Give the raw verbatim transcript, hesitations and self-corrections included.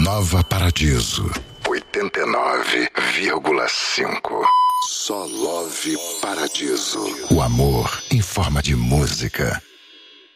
Nova Paradiso, oitenta e nove vírgula cinco. Só Love Paradiso. O amor em forma de música.